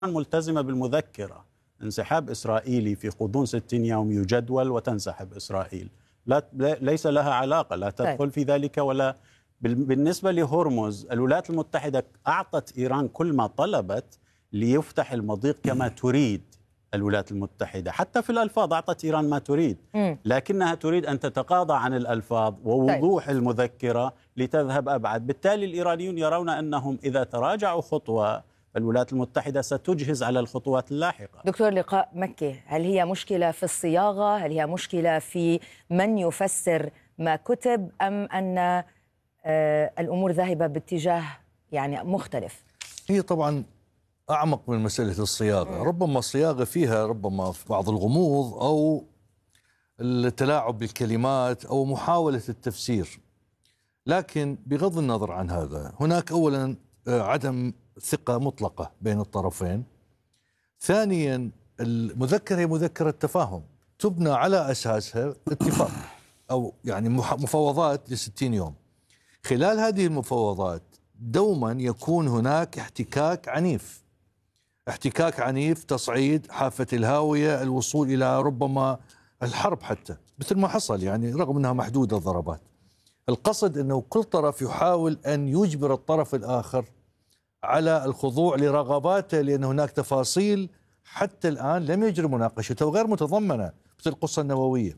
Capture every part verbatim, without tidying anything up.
ملتزمة بالمذكرة، انسحاب إسرائيلي في غضون ستين يوم يجدول وتنسحب إسرائيل، لا ليس لها علاقة، لا تدخل في ذلك. ولا بالنسبة لهرمز، الولايات المتحدة أعطت إيران كل ما طلبت ليفتح المضيق كما تريد الولايات المتحدة، حتى في الألفاظ أعطت إيران ما تريد، لكنها تريد أن تتقاضى عن الألفاظ ووضوح المذكرة لتذهب أبعد. بالتالي الإيرانيون يرون أنهم إذا تراجعوا خطوة الولايات المتحدة ستجهز على الخطوات اللاحقة. دكتور لقاء مكي، هل هي مشكلة في الصياغة؟ هل هي مشكلة في من يفسر ما كتب؟ أم أن آه الأمور ذاهبة باتجاه يعني مختلف؟ هي طبعا أعمق من مسألة الصياغة. ربما الصياغة فيها ربما في بعض الغموض أو التلاعب بالكلمات أو محاولة التفسير، لكن بغض النظر عن هذا هناك أولا عدم ثقة مطلقة بين الطرفين. ثانيا المذكرة هي مذكرة تفاهم تبنى على أساسها اتفاق أو يعني مفاوضات لستين يوم. خلال هذه المفاوضات دوما يكون هناك احتكاك عنيف، احتكاك عنيف، تصعيد حافة الهاوية، الوصول إلى ربما الحرب حتى، مثل ما حصل يعني رغم أنها محدودة الضربات. القصد أنه كل طرف يحاول أن يجبر الطرف الآخر على الخضوع لرغباته، لأن هناك تفاصيل حتى الآن لم يجري مناقشتها وغير متضمنة مثل القصة النووية.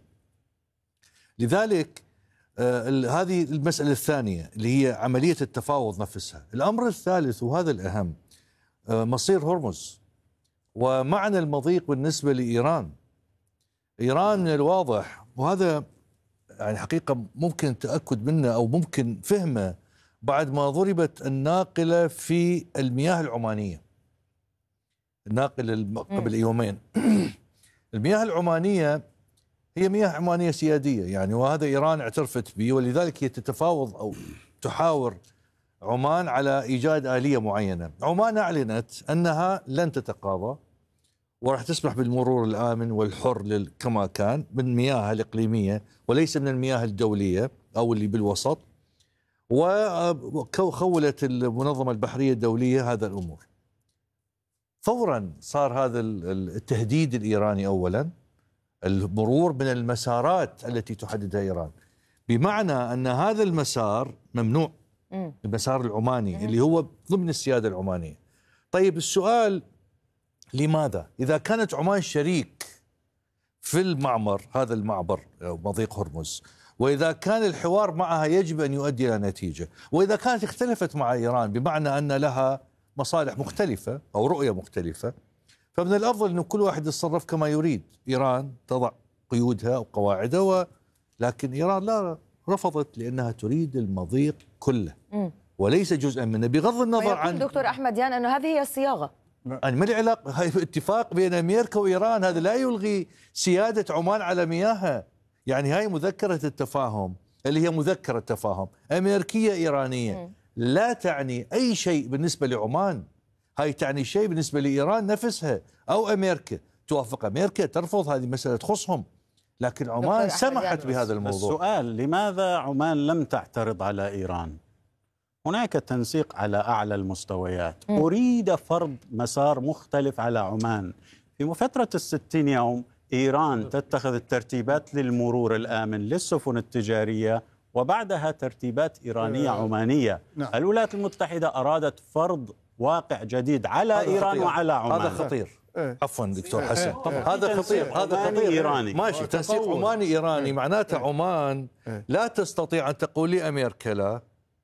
لذلك آه هذه المسألة الثانية اللي هي عملية التفاوض نفسها. الأمر الثالث وهذا الأهم آه مصير هرمز ومعنى المضيق بالنسبة لإيران. إيران من الواضح، وهذا يعني حقيقة ممكن التأكد منه أو ممكن فهمه بعد ما ضربت الناقلة في المياه العمانية، الناقلة قبل يومين. المياه العمانية هي مياه عمانية سيادية يعني، وهذا إيران اعترفت به، ولذلك هي تتفاوض أو تحاور عمان على إيجاد آلية معينة. عمان أعلنت أنها لن تتقاضى وراح تسمح بالمرور الآمن والحر كما كان من مياهها الإقليمية وليس من المياه الدولية أو اللي بالوسط، وخولت المنظمة البحرية الدولية هذا الأمور. فورا صار هذا التهديد الإيراني أولا المرور من المسارات التي تحددها إيران، بمعنى أن هذا المسار ممنوع، المسار العماني اللي هو ضمن السيادة العمانية. طيب السؤال لماذا؟ إذا كانت عمان شريك في المعمر هذا المعبر مضيق هرمز، وإذا كان الحوار معها يجب أن يؤدي إلى نتيجة، وإذا كانت اختلفت مع إيران بمعنى أن لها مصالح مختلفة أو رؤية مختلفة، فمن الأفضل أن كل واحد يتصرف كما يريد. إيران تضع قيودها أو قواعدها، لكن إيران لا، رفضت لأنها تريد المضيق كله وليس جزءا منه، بغض النظر عن دكتور أحمد يان أنه هذه هي الصياغة. يعني ما لي علاقة، هاي اتفاق بين أمريكا وإيران، هذا لا يلغي سيادة عمان على مياهها. يعني هاي مذكرة التفاهم اللي هي مذكرة تفاهم أمريكية إيرانية لا تعني أي شيء بالنسبة لعمان، هاي تعني شيء بالنسبة لإيران نفسها أو أمريكا. توافق أمريكا ترفض، هذه مسألة تخصهم، لكن عمان سمحت بهذا الموضوع. السؤال لماذا عمان لم تعترض على إيران؟ هناك تنسيق على أعلى المستويات، أريد فرض مسار مختلف على عمان. في فترة الستين يوم إيران تتخذ الترتيبات للمرور الآمن للسفن التجارية، وبعدها ترتيبات إيرانية عمانية. نعم. الولايات المتحدة أرادت فرض واقع جديد على إيران خطير. وعلى عمان. هذا خطير. عفوا دكتور حسن، طبعا هذا خطير، هذا خطير إيراني. ماشي، تنسيق عماني إيراني معناته عمان لا تستطيع أن تقول لأمريكا لا،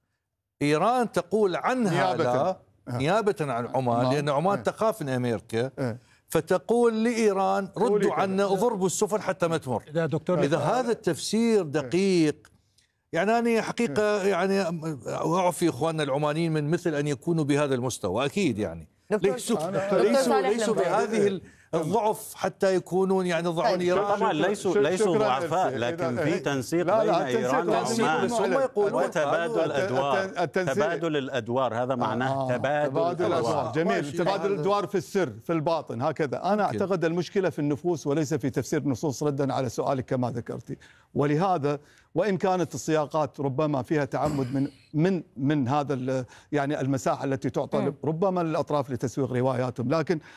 إيران تقول عنها لا نيابة عن عمان، لأن عمان تخاف من أمريكا، فتقول لإيران ردوا عنا ضربوا السفن حتى ما تمر. إذا هذا التفسير دقيق، يعني أنا حقيقة يعني أعفي إخواننا العمانيين من مثل أن يكونوا بهذا المستوى، أكيد يعني ليسوا ليسوا ليسوا بهذه الضعف حتى يكونون يعني ضعون إيران. طبعا ليسوا ليسوا ضعفاء، لكن في تنسيق بين إيران وعمان وتبادل أدوار. تبادل الأدوار هذا معناه تبادل الأدوار. جميل، تبادل الأدوار في السر في الباطن هكذا. أنا أعتقد المشكلة في النفوس وليس في تفسير النصوص، ردا على سؤالك كما ذكرتي. ولهذا وإن كانت السياقات ربما فيها تعمد من من من هذا يعني المساحة التي تعطى ربما للأطراف لتسويق رواياتهم، لكن